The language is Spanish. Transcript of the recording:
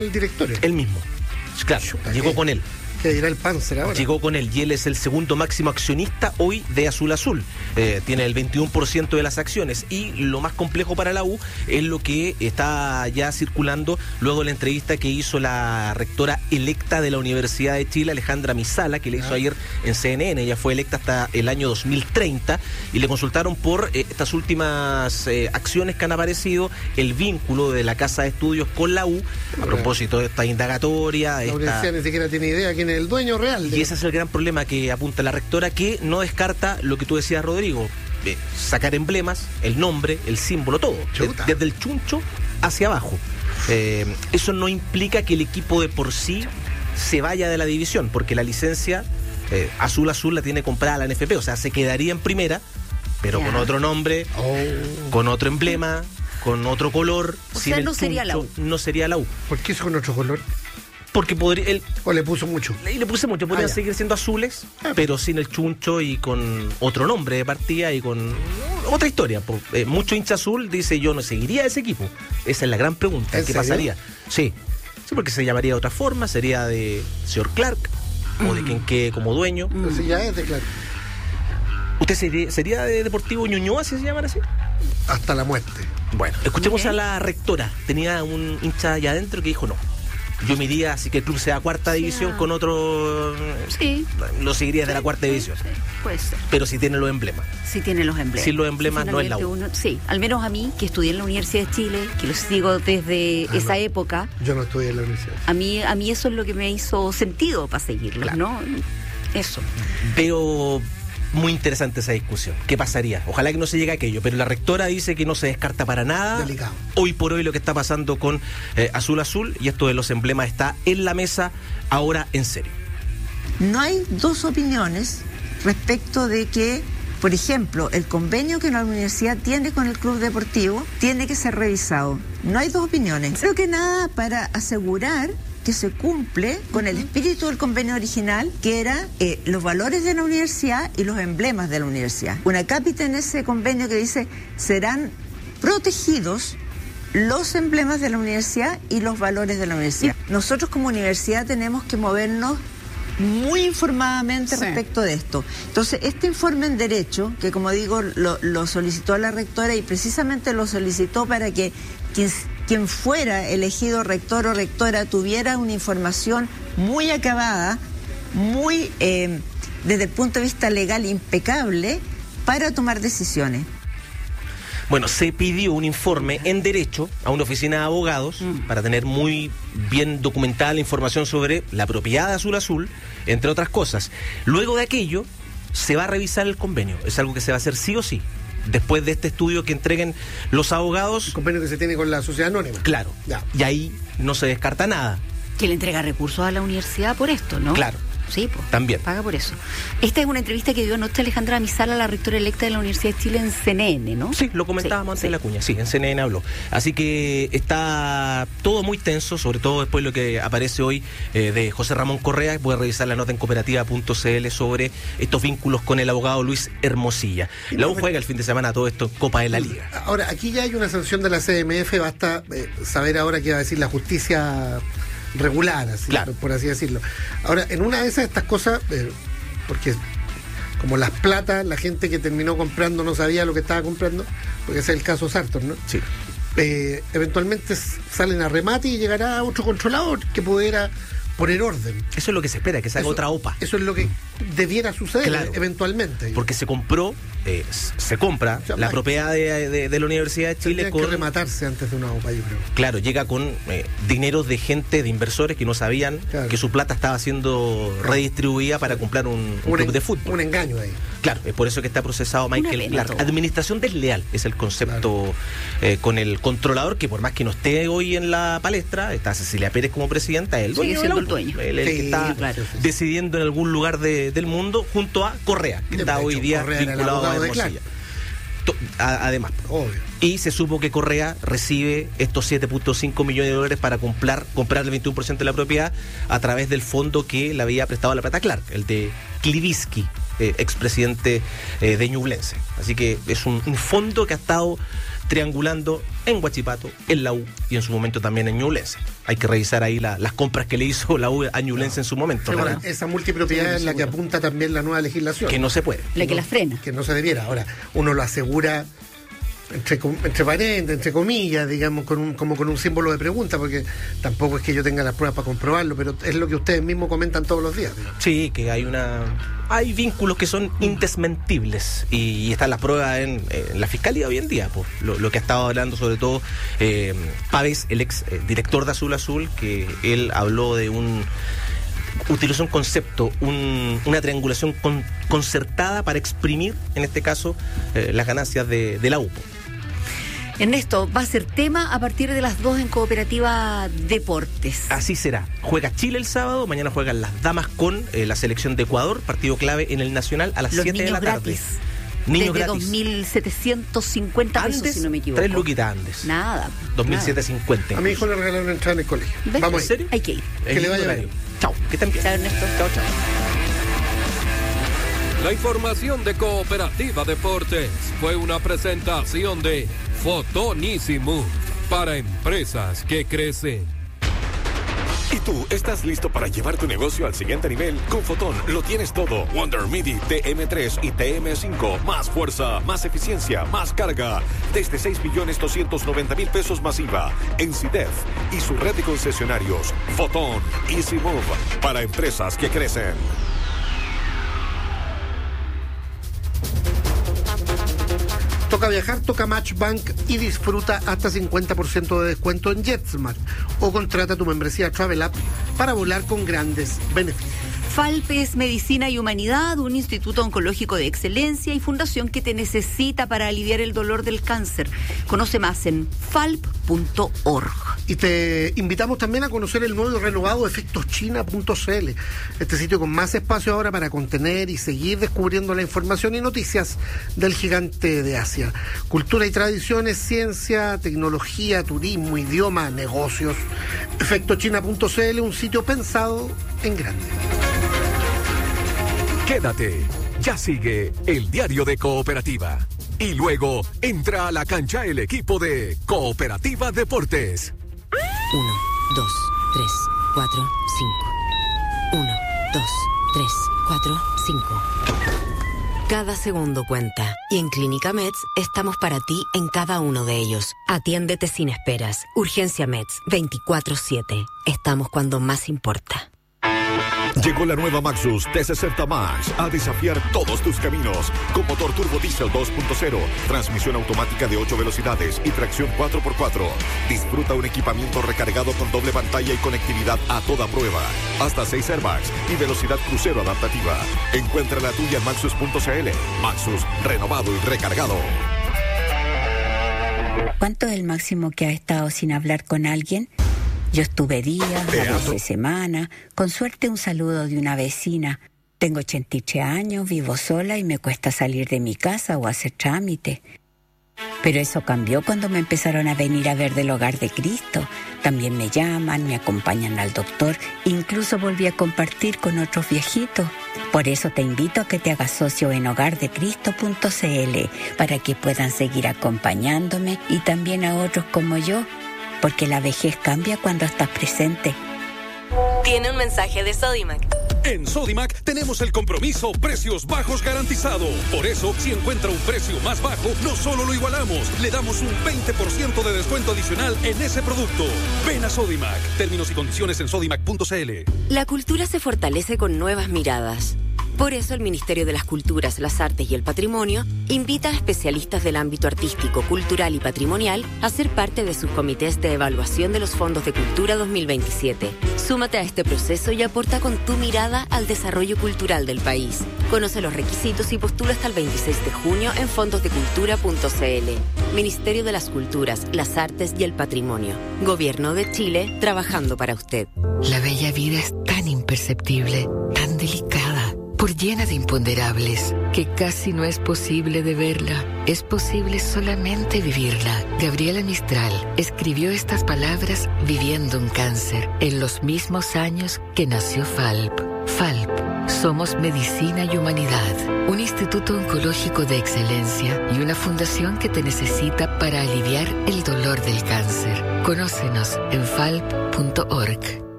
el directorio. Él mismo. Claro, llegó con él. Que dirá el Panzer ahora. Llegó con él y él es el segundo máximo accionista hoy de Azul Azul. Tiene el 21% de las acciones y lo más complejo para la U es lo que está ya circulando luego de la entrevista que hizo la rectora electa de la Universidad de Chile, Alejandra Misala, que le hizo ayer en CNN. Ella fue electa hasta el año 2030 y le consultaron por estas últimas acciones que han aparecido, el vínculo de la Casa de Estudios con la U, a propósito de esta indagatoria. La universidad ni siquiera tiene idea quién es el dueño real. Y ese es el gran problema que apunta la rectora, que no descarta lo que tú decías, Rodrigo, sacar emblemas, el nombre, el símbolo, todo, desde el chuncho hacia abajo. Eso no implica que el equipo de por sí se vaya de la división, porque la licencia Azul Azul la tiene comprada la NFP, o sea, se quedaría en primera, pero con otro nombre, con otro emblema, con otro color. O sea, no sería la U. No sería la U. ¿Por qué eso con otro color? Porque podría... ¿O le puso mucho? Le puse mucho, podrían seguir siendo azules, pero sin el chuncho y con otro nombre de partida y con otra historia. Mucho hincha azul dice, yo no seguiría ese equipo. Esa es la gran pregunta. ¿Qué pasaría? Sí, porque se llamaría de otra forma, sería de señor Clark, o de quien quede como dueño. Pero si ya es de Clark. ¿Usted sería de Deportivo Ñuñoa, si se llaman así? Hasta la muerte. Bueno, escuchemos a la rectora. Tenía un hincha allá adentro que dijo no. Yo me iría, así que el club sea cuarta división con otro... Sí. Lo seguiría de la cuarta división. Sí, puede ser. Pero si tiene los emblemas. Sí tiene los emblemas. Sin los emblemas no es la U. Sí, al menos a mí, que estudié en la Universidad de Chile, que lo sigo desde esa época. Yo no estudié en la universidad. A mí eso es lo que me hizo sentido para seguirlo, claro. ¿No? Eso. Veo muy interesante esa discusión. ¿Qué pasaría? Ojalá que no se llegue a aquello, pero la rectora dice que no se descarta para nada. Delicado. Hoy por hoy lo que está pasando con Azul Azul, y esto de los emblemas está en la mesa ahora en serio. No hay dos opiniones respecto de que, por ejemplo, el convenio que la universidad tiene con el club deportivo tiene que ser revisado. No hay dos opiniones. Creo que nada para asegurar que se cumple con el espíritu del convenio original, que era los valores de la universidad y los emblemas de la universidad. Una cápita en ese convenio que dice serán protegidos los emblemas de la universidad y los valores de la universidad. Nosotros como universidad tenemos que movernos muy informadamente respecto de esto. Entonces, este informe en Derecho, que como digo, lo solicitó la rectora y precisamente lo solicitó para que quien fuera elegido rector o rectora tuviera una información muy acabada, muy, desde el punto de vista legal, impecable, para tomar decisiones. Bueno, se pidió un informe en Derecho a una oficina de abogados para tener muy bien documentada la información sobre la propiedad de Azul Azul, entre otras cosas. Luego de aquello, se va a revisar el convenio. Es algo que se va a hacer sí o sí. Después de este estudio que entreguen los abogados. El convenio que se tiene con la sociedad anónima. Claro. Ya. Y ahí no se descarta nada. Que le entrega recursos a la universidad por esto, ¿no? Claro. Sí, pues. También. Paga por eso. Esta es una entrevista que dio anoche Alejandra Misala, la rectora electa de la Universidad de Chile, en CNN, ¿no? Sí, lo comentábamos antes de la cuña. Sí, en CNN habló. Así que está todo muy tenso, sobre todo después de lo que aparece hoy de José Ramón Correa. Voy a revisar la nota en cooperativa.cl sobre estos vínculos con el abogado Luis Hermosilla. La U juega el fin de semana todo esto en Copa de la Liga. Ahora, aquí ya hay una sanción de la CMF, basta saber ahora qué va a decir la justicia regular, así, claro, por así decirlo. Ahora, en una de estas cosas, porque como las platas, la gente que terminó comprando no sabía lo que estaba comprando, porque ese es el caso Sartor, ¿no? Sí. Eventualmente salen a remate y llegará otro controlador que pudiera poner orden. Eso es lo que se espera, que se haga otra OPA. Eso es lo que debiera suceder, claro, eventualmente. Porque se compró, se compra, o sea, la propiedad de la Universidad de Chile con... que rematarse antes de una OPA, yo creo. Claro, llega con dinero de gente, de inversores que no sabían, claro, que su plata estaba siendo redistribuida para comprar un club de fútbol. Un engaño ahí. Claro, es por eso que está procesado Michael Clark. Administración desleal es el concepto, claro, con el controlador, que por más que no esté hoy en la palestra, está Cecilia Pérez como presidenta, él sigue siendo el dueño. Él es el que está decidiendo en algún lugar del mundo, junto a Correa, que está hoy día vinculado a Hermosilla. Además, obvio. Y se supo que Correa recibe estos 7.5 millones de dólares para comprar el 21% de la propiedad a través del fondo que le había prestado la plata Clark, el de Kliviski, expresidente de Ñublense. Así que es un fondo que ha estado triangulando en Huachipato, en la U y en su momento también en Ñublense. Hay que revisar ahí las compras que le hizo la U a Ñublense en su momento. Sí, bueno, esa multipropiedad es la que apunta también la nueva legislación. Que no se puede. La que la frena. Que no se debiera. Ahora, uno lo asegura entre paréntesis, entre comillas, digamos, como con un símbolo de pregunta, porque tampoco es que yo tenga las pruebas para comprobarlo, pero es lo que ustedes mismos comentan todos los días. Sí, que hay vínculos que son indesmentibles y están las pruebas en la fiscalía hoy en día, pues, lo que ha estado hablando sobre todo Pávez, el ex director de Azul Azul, que él habló de utilizó un concepto, una triangulación concertada para exprimir, en este caso, las ganancias de la U. Ernesto, va a ser tema a partir de las 2 en Cooperativa Deportes. Así será. Juega Chile el sábado, mañana juegan las damas con la selección de Ecuador, partido clave en el Nacional a las 7 de la tarde. Niños gratis. 2.750 pesos, si no me equivoco. 3 luquitas antes. Nada. 2.750. A mi hijo le regalaron entrada en el colegio. ¿Ves? Vamos. ¿En serio? Hay que ir. Que le vaya bien. Chao. Que estén bien. Chao, Ernesto. Chao. La información de Cooperativa Deportes fue una presentación de Fotonissimo para empresas que crecen. ¿Y tú estás listo para llevar tu negocio al siguiente nivel? Con Fotón lo tienes todo. Wonder Midi TM3 y TM5. Más fuerza, más eficiencia, más carga. Desde 6.290.000 pesos más IVA. En CIDEF y su red de concesionarios. Fotón Easy Move para empresas que crecen. Toca viajar, toca Matchbank y disfruta hasta 50% de descuento en JetSmart o contrata tu membresía Travel App para volar con grandes beneficios. FALP es Medicina y Humanidad, un instituto oncológico de excelencia y fundación que te necesita para aliviar el dolor del cáncer. Conoce más en falp.org. Y te invitamos también a conocer el nuevo y renovado efectoschina.cl, este sitio con más espacio ahora para contener y seguir descubriendo la información y noticias del gigante de Asia. Cultura y tradiciones, ciencia, tecnología, turismo, idioma, negocios. Efectoschina.cl, un sitio pensado en grande. Quédate, ya sigue el diario de Cooperativa. Y luego entra a la cancha el equipo de Cooperativa Deportes. 1, 2, 3, 4, 5. 1, 2, 3, 4, 5. Cada segundo cuenta. Y en Clínica Meds estamos para ti en cada uno de ellos. Atiéndete sin esperas. Urgencia Meds 24/7. Estamos cuando más importa. Llegó la nueva Maxus T60 Max a desafiar todos tus caminos. Con motor turbo diésel 2.0, transmisión automática de 8 velocidades y tracción 4x4. Disfruta un equipamiento recargado con doble pantalla y conectividad a toda prueba. Hasta 6 airbags y velocidad crucero adaptativa. Encuentra la tuya en Maxus.cl. Maxus, renovado y recargado. ¿Cuánto es el máximo que has estado sin hablar con alguien? Yo estuve días, a veces semanas, con suerte un saludo de una vecina. Tengo 83 años, vivo sola y me cuesta salir de mi casa o hacer trámite. Pero eso cambió cuando me empezaron a venir a ver del Hogar de Cristo. También me llaman, me acompañan al doctor, incluso volví a compartir con otros viejitos. Por eso te invito a que te hagas socio en hogardecristo.cl para que puedan seguir acompañándome y también a otros como yo. Porque la vejez cambia cuando estás presente. Tiene un mensaje de Sodimac. En Sodimac tenemos el compromiso precios bajos garantizado. Por eso, si encuentra un precio más bajo, no solo lo igualamos, le damos un 20% de descuento adicional en ese producto. Ven a Sodimac. Términos y condiciones en sodimac.cl. La cultura se fortalece con nuevas miradas. Por eso el Ministerio de las Culturas, las Artes y el Patrimonio invita a especialistas del ámbito artístico, cultural y patrimonial a ser parte de sus comités de evaluación de los fondos de cultura 2027. Súmate a este proceso y aporta con tu mirada al desarrollo cultural del país. Conoce los requisitos y postula hasta el 26 de junio en fondosdecultura.cl. Ministerio de las Culturas, las Artes y el Patrimonio. Gobierno de Chile, trabajando para usted. La bella vida es tan imperceptible, tan delicada, por llena de imponderables, que casi no es posible de verla. Es posible solamente vivirla. Gabriela Mistral escribió estas palabras viviendo un cáncer en los mismos años que nació Falp. Falp, Somos Medicina y Humanidad, un instituto oncológico de excelencia y una fundación que te necesita para aliviar el dolor del cáncer. Conócenos en falp.org.